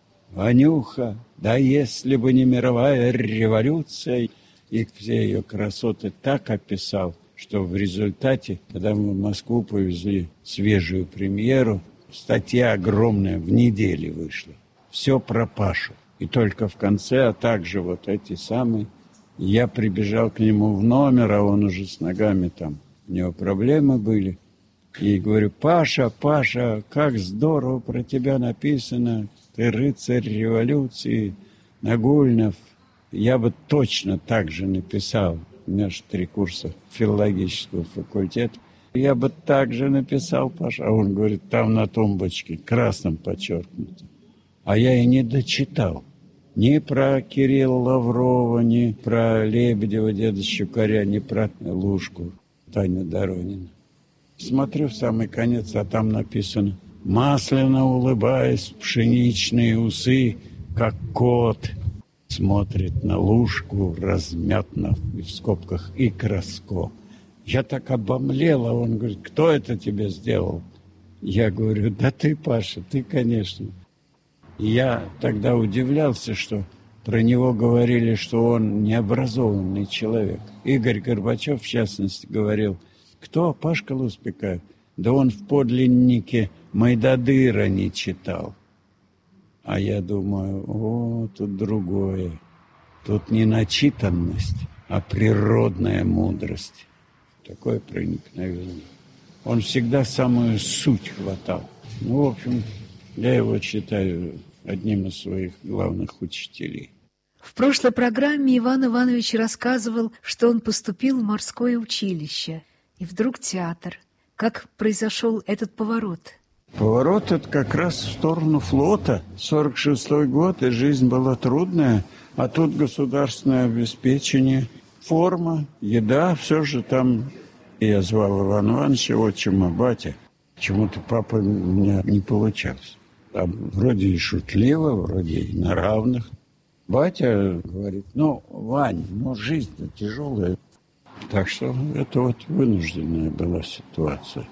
Ванюха, да если бы не мировая революция, и все ее красоты так описал, что в результате, когда мы в Москву повезли свежую премьеру, статья огромная в неделю вышла. Все про Пашу. И только в конце, а также вот эти самые, я прибежал к нему в номер, а он уже с ногами там, у него проблемы были. И говорю, Паша, Паша, как здорово про тебя написано. Ты рыцарь революции, Нагульнов. Я бы точно так же написал. У меня же три курса филологического факультета. Я бы так же написал, Паша. А он говорит, там на тумбочке, красным подчеркнуто. А я и не дочитал. Ни про Кирилла Лаврова, ни про Лебедева, деда Щукаря, ни про Лужку, Таню Доронину. Смотрю в самый конец, а там написано «Масляно улыбаясь, пшеничные усы, как кот, смотрит на Лужку, Разметнов, и в скобках и Краско». Я так обомлел, а он говорит, кто это тебе сделал? Я говорю, да ты, Паша, ты, конечно. И я тогда удивлялся, что про него говорили, что он необразованный человек. Игорь Горбачев, в частности, говорил, кто Пашка Луспекаев? Да он в подлиннике Майдадыра не читал. А я думаю, о, тут другое. Тут не начитанность, а природная мудрость. Такое проникновение. Он всегда самую суть хватал. Ну, в общем, я его считаю одним из своих главных учителей. В прошлой программе Иван Иванович рассказывал, что он поступил в морское училище. И вдруг театр. Как произошел этот поворот? Поворот это как раз в сторону флота. сорок шестой год, и жизнь была трудная. А тут государственное обеспечение, форма, еда, все же там. Я звал Ивана Ивановича, отчима, батя. Почему-то папа у меня не получался. Там вроде и шутливо, вроде и на равных. Батя говорит, ну, Вань, ну, жизнь-то тяжелая. Так что это вот вынужденная была ситуация.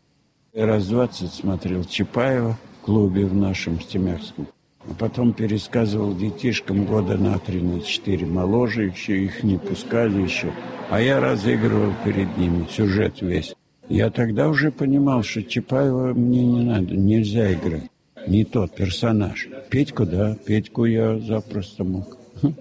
Я раз двадцать смотрел Чапаева в клубе в нашем Стемякском. А потом пересказывал детишкам года на три, на четыре моложе, еще их не пускали еще. А я разыгрывал перед ними сюжет весь. Я тогда уже понимал, что Чапаева мне не надо, нельзя играть. Не тот персонаж. Петьку, да, Петьку я запросто мог.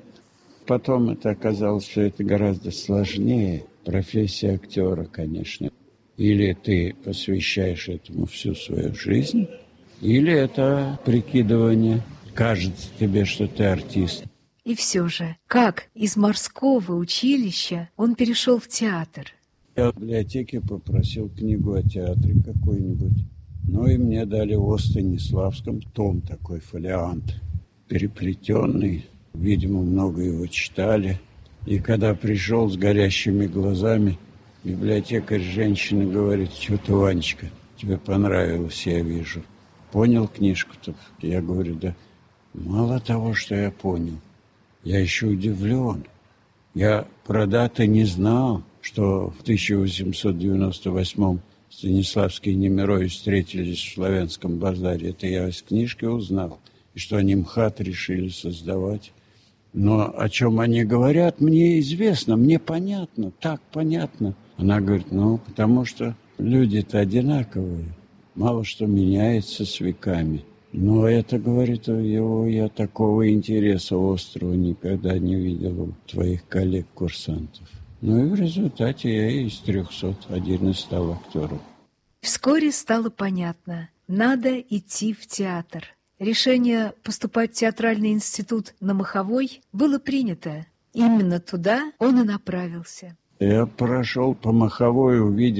Потом это оказалось, что это гораздо сложнее. Профессия актера, конечно. Или ты посвящаешь этому всю свою жизнь, или это прикидывание. Кажется тебе, что ты артист. И все же, как из морского училища он перешел в театр? Я в библиотеке попросил книгу о театре какой-нибудь. Ну и мне дали о Станиславском том такой, фолиант, переплетенный. Видимо, много его читали. И когда пришел с горящими глазами, библиотекарь женщина говорит: что-то, Ванечка, тебе понравилось, я вижу. Понял книжку-то? Я говорю: да. Мало того, что я понял, я еще удивлен. Я про даты не знал, что в тысяча восемьсот девяносто восьмом Станиславский и Немирович встретились в Славянском базаре. Это я из книжки узнал. И что они МХАТ решили создавать. Но о чем они говорят, мне известно, мне понятно, так понятно. Она говорит: ну, потому что люди-то одинаковые. Мало что меняется с веками. Но это, говорит, его я такого интереса острого никогда не видел у твоих коллег-курсантов. Ну и в результате я из трехсот один и стал актером. Вскоре стало понятно, надо идти в театр. Решение поступать в театральный институт на Маховой было принято. Именно туда он и направился. Я прошел по Маховой, увидел